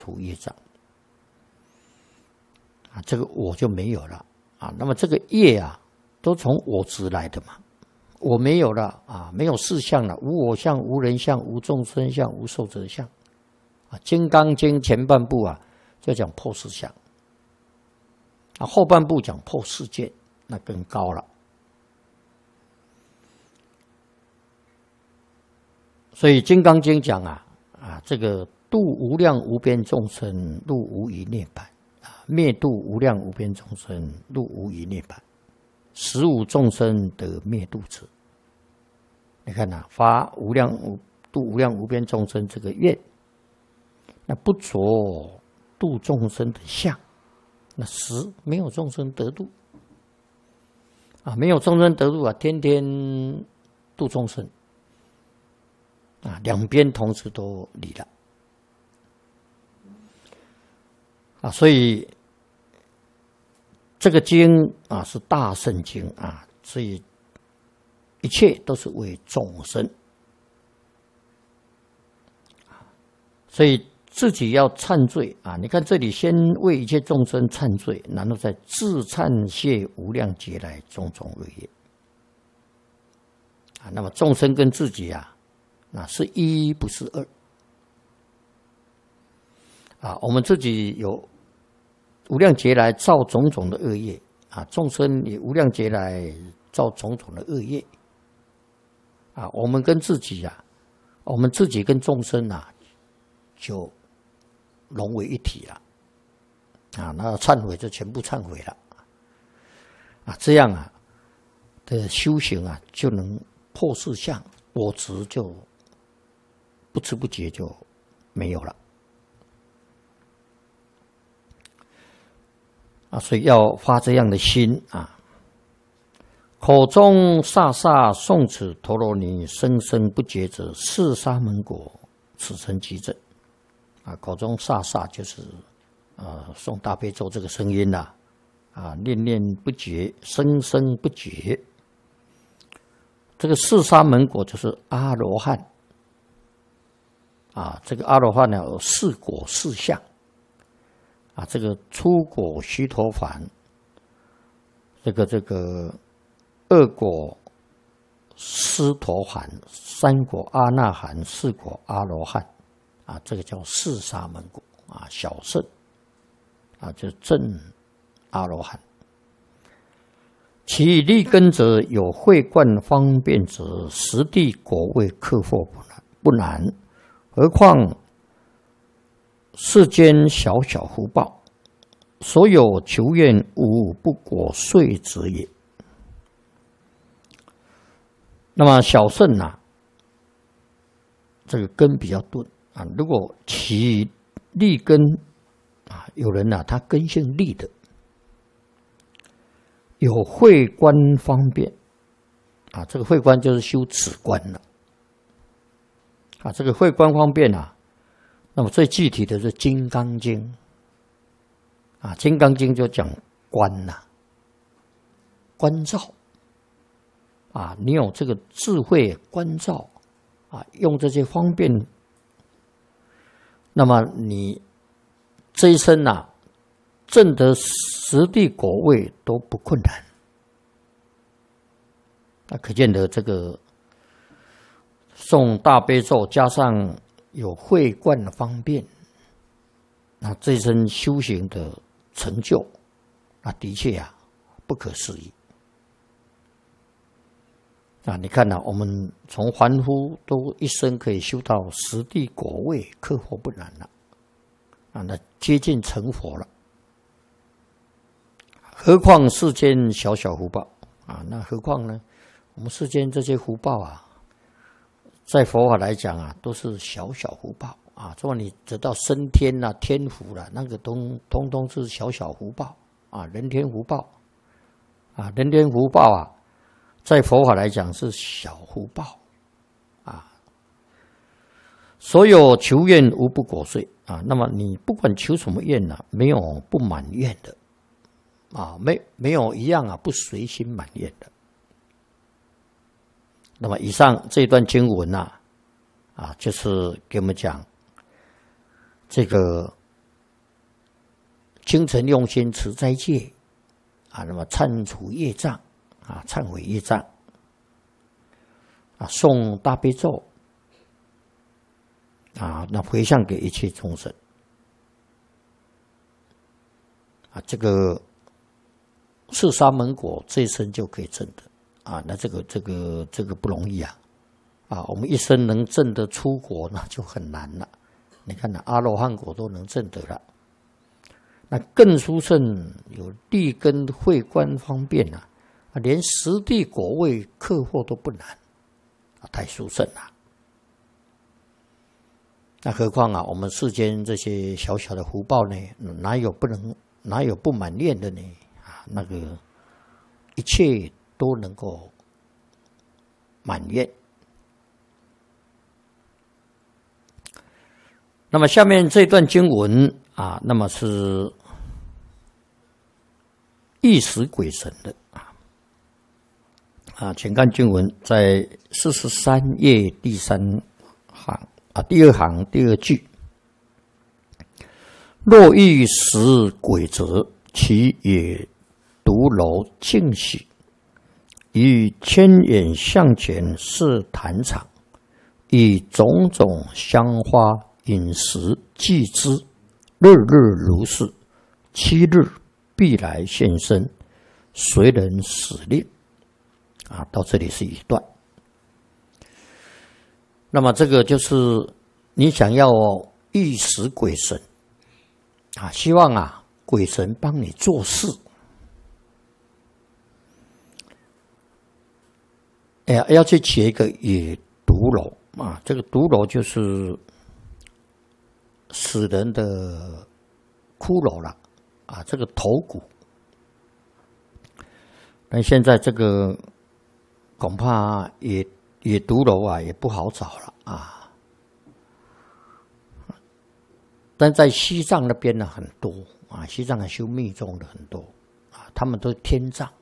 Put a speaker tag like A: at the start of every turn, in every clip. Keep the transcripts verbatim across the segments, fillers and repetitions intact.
A: 除业障啊，这个我就没有了啊。那么这个业啊，都从我执来的嘛，我没有了啊，没有事相了，无我相、无人相、无众生相、无寿者相啊。《金刚经》前半部啊，就讲破事相啊，后半部讲破世界，那更高了。所以《金刚经》讲啊啊，这个度无量无边众生，入无余涅槃啊，灭度无量无边众生，入无余涅槃，使无众生得灭度者。你看呐、啊，发无量无度无量无边众生这个愿，那不着度众生的相，那实没有众生得度啊，没有众生得度啊，天天度众生。啊，两边同时都理了啊，所以这个经啊是大圣经啊，所以一切都是为众生啊，所以自己要忏罪啊。你看这里先为一切众生忏罪，然后再自忏谢无量劫来种种恶业啊。那么众生跟自己啊。那是一不是二啊！我们自己有无量劫来造种种的恶业啊，众生也无量劫来造种种的恶业啊。我们跟自己啊，我们自己跟众生啊，就融为一体了啊。那忏悔就全部忏悔了啊，这样啊的修行啊，就能破四相，我执就。不知不觉就没有了啊，所以要发这样的心啊。口中飒飒诵此陀罗尼，声声不绝者，是沙门果，此生即证啊。口中飒飒就是呃诵大悲咒这个声音呐啊，念念不绝，声声不绝。这个四沙门果就是阿罗汉。啊，这个阿罗汉呢有四果四相啊，这个初果须陀洹，这个这个二果斯陀含，三果阿那含，四果阿罗汉啊，这个叫四沙门果啊，小圣啊，就是正阿罗汉。其立根者有慧观方便者，实地果位克服不难不难。何况世间小小福报，所有求愿无不果遂者也。那么小圣啊，这个根比较钝啊。如果其立根啊，有人啊，他根性立的，有慧观方便啊，这个慧观就是修止观了。啊，这个慧观方便啊，那么最具体的是《金刚经》啊，《金刚经》就讲观呐、啊，观照啊，你有这个智慧观照啊，用这些方便，那么你这一生呐、啊，证得实地果位都不困难。那可见得这个。诵大悲咒加上有慧观的方便，那这一生修行的成就，那的确啊不可思议啊！你看呐、啊，我们从凡夫都一生可以修到实地果位，克服不难了啊，那接近成佛了。何况世间小小福报啊？那何况呢？我们世间这些福报啊。在佛法来讲啊，都是小小福报啊。说你得到升天啦、啊、天福啦、啊，那个通通通是小小福报啊，人天福报啊，人天福报啊，在佛法来讲是小福报啊。所有求愿无不果遂啊。那么你不管求什么愿啊，没有不满愿的啊，没没有一样啊不随心满愿的。那么以上这段经文呐、啊，啊，就是给我们讲这个清晨用心持斋戒啊，那么忏除业障啊，忏悔业障啊，诵大悲咒啊，那回向给一切众生啊，这个四沙门果这一生就可以证的啊，那这个这个这个不容易啊啊，我们一生能证得出国那就很难了。你看呐，阿罗汉果都能证得了，那更殊胜有立根慧观方便啊，连实地果位克获都不难啊，太殊胜了。那何况啊，我们世间这些小小的福报呢，哪有不能哪有不满愿的呢？啊，那个一切都能够满愿。那么下面这段经文啊，那么是意识鬼神的啊啊，请看经文在四十三页第三行啊，第二行第二句：若欲识鬼则，其也独楼净喜，以千眼向前是坛场，以种种香花饮食祭之，日日如是，七日必来现身，随人使令。啊，到这里是一段。那么这个就是你想要欲识鬼神啊，希望啊鬼神帮你做事。哎呀，要去起一个野毒楼啊，这个毒楼就是死人的骷髅了啊，这个头骨。但现在这个恐怕也也毒楼啊也不好找了啊。但在西藏那边呢很多啊，西藏的修密宗的很多啊，他们都天葬，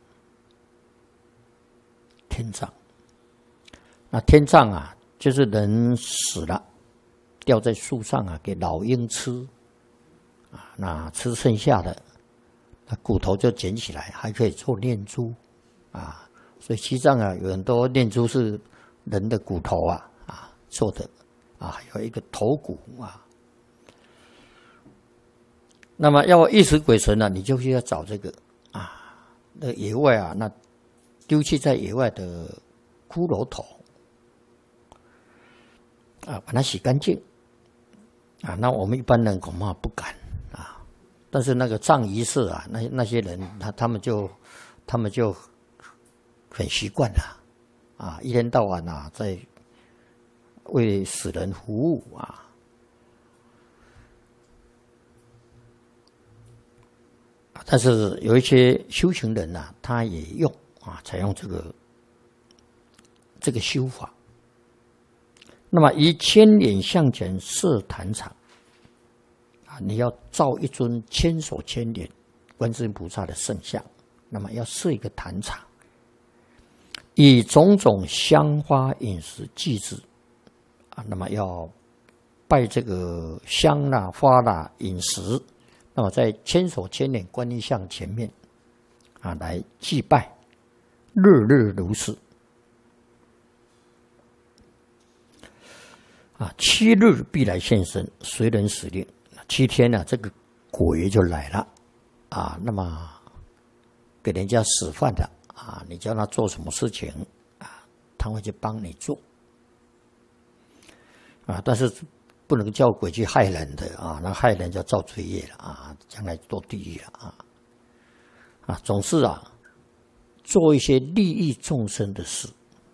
A: 天葬。那天葬啊，就是人死了。吊在树上啊，给老鹰吃啊，那吃剩下的，那骨头就捡起来，还可以做念珠啊。所以西藏啊，有很多念珠是人的骨头啊啊做的啊，有一个头骨啊。那么要意识鬼神呢、啊，你就是要找这个啊，那野外啊，那丢弃在野外的骷髅头啊，把它洗干净。啊，那我们一般人恐怕不敢啊，但是那个葬仪社啊，那那些人他他们就他们就很习惯了啊，一天到晚啊在为死人服务啊。但是有一些修行人啊，他也用啊，采用这个这个修法。那么以千脸向前设坛场啊，你要造一尊千手千脸观世音菩萨的圣像，那么要设一个坛场，以种种香花饮食祭之啊，那么要拜这个香啦、花啦、饮食，那么在千手千脸观音像前面啊来祭拜，日日如是。啊，七日必来现身，随人使令。七天呢、啊，这个鬼就来了啊。那么给人家使唤的啊，你叫他做什么事情啊，他会去帮你做啊。但是不能叫鬼去害人的啊，那害人就造罪业了啊，将来堕地狱了啊。啊，总是啊，做一些利益众生的事。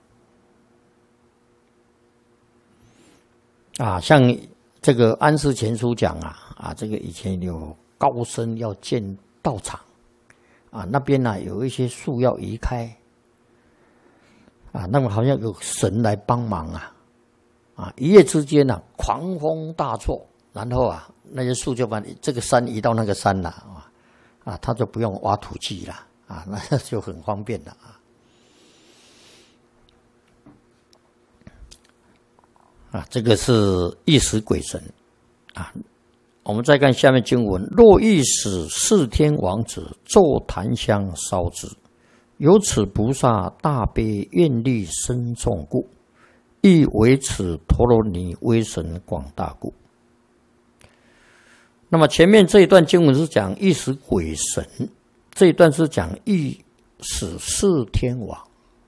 A: 啊，像这个《安世全书》讲啊，啊，这个以前有高僧要建道场，啊，那边呢、啊、有一些树要移开，啊，那么好像有神来帮忙啊，啊，一夜之间呢、啊、狂风大作，然后啊那些树就把你这个山移到那个山了啊，啊，他就不用挖土机了啊，那就很方便了啊。啊，这个是意识鬼神啊我们再看下面经文：若欲使四天王子作檀香烧之，由此菩萨大悲愿力深重故，亦为此陀罗尼威神广大故。那么前面这一段经文是讲欲使鬼神，这一段是讲欲使四天王。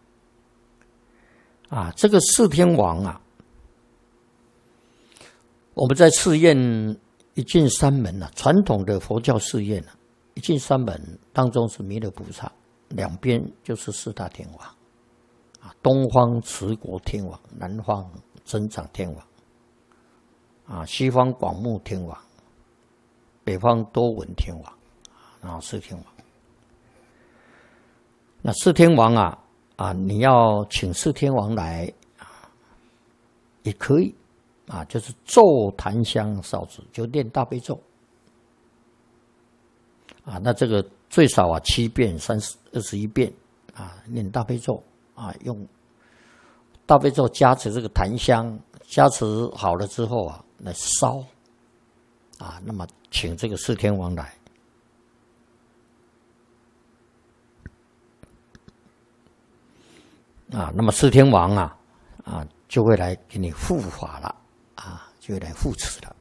A: 啊，这个四天王啊，我们在寺院一进山门啊，传统的佛教寺院啊，一进山门当中是弥勒菩萨，两边就是四大天王啊，东方持国天王，南方增长天王，啊，西方广目天王，北方多闻天王，然后四天王。那四天王啊啊，你要请四天王来啊，也可以。啊，就是奏檀香烧之，就念大悲咒啊。那这个最少啊七遍、三十二十一遍啊，念大悲咒啊，用大悲咒加持这个檀香，加持好了之后啊，来烧啊。那么请这个四天王来啊，那么四天王啊啊就会来给你护法了。啊，就会来护持了。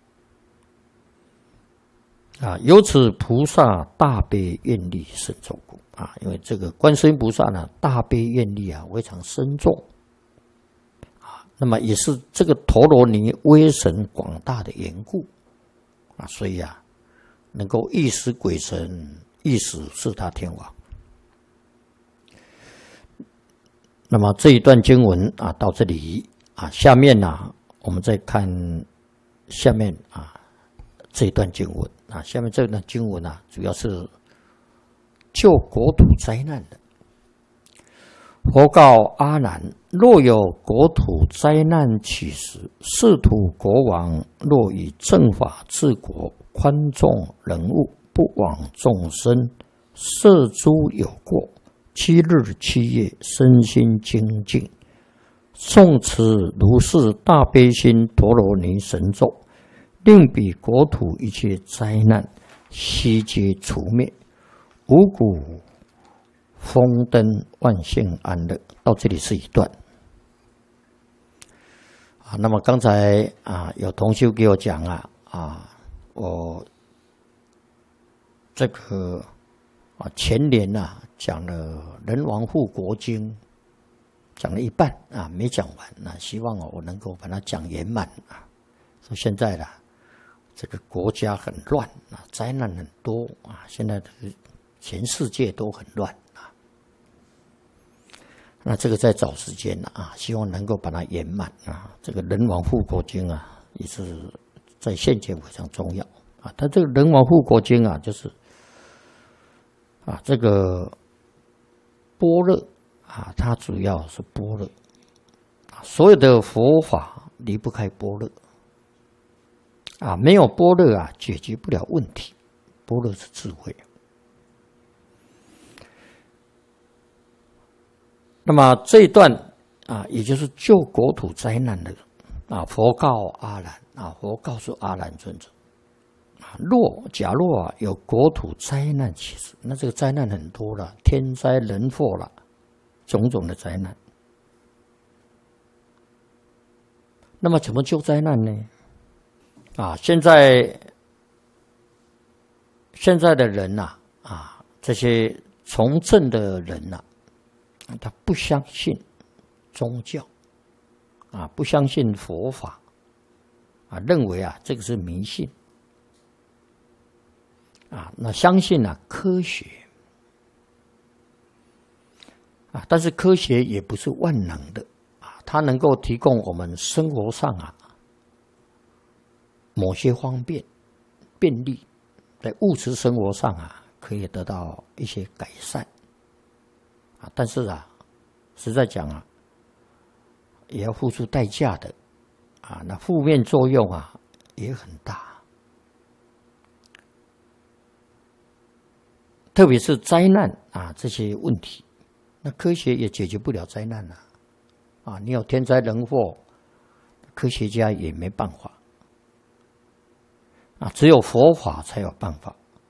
A: 啊，由此菩萨大悲愿力深重故啊，因为这个观世音菩萨呢，大悲愿力啊非常深重啊，那么也是这个陀罗尼威神广大的缘故啊，所以啊，能够欲使鬼神，欲使四大天王。那么这一段经文啊，到这里啊，下面呢、啊。我们再看下面啊这一段经文啊，下面这段经文啊，主要是救国土灾难的。佛告阿难：若有国土灾难起时，是土国王若以正法治国，宽重人物，不枉众生，摄诸有过，七日七夜，身心精进。诵持如是大悲心陀罗尼神咒，令彼国土一切灾难悉皆除灭，五谷丰登，万姓安乐。到这里是一段啊。那么刚才啊，有同修给我讲啊啊，我这个啊前年呐、啊、讲了《人王护国经》。讲了一半啊，没讲完。那希望我能够把它讲圆满啊。说现在啦，这个国家很乱啊，灾难很多啊，现在全世界都很乱啊。那这个在找时间啊，希望能够把它圆满啊。这个人王护国经啊，也是在现前非常重要啊。它这个人王护国经啊，就是啊这个般若。啊，它主要是般若，所有的佛法离不开般若。啊，没有般若啊，解决不了问题。般若是智慧。那么这一段啊，也就是救国土灾难的啊，佛告阿难啊，佛告诉阿难尊者啊，若假若啊有国土灾难起时，那这个灾难很多了，天灾人祸了。种种的灾难，那么怎么救灾难呢？啊，现在现在的人呐、啊，啊，这些从政的人呐、啊，他不相信宗教，啊，不相信佛法，啊，认为啊这个是迷信，啊，那相信啊科学。啊，但是科学也不是万能的啊，它能够提供我们生活上啊某些方便、便利，在物质生活上啊可以得到一些改善啊，但是啊，实在讲啊，也要付出代价的啊，那负面作用啊也很大，特别是灾难啊这些问题。那科学也解决不了灾难啊！啊，你有天灾人祸，科学家也没办法啊，只有佛法才有办法。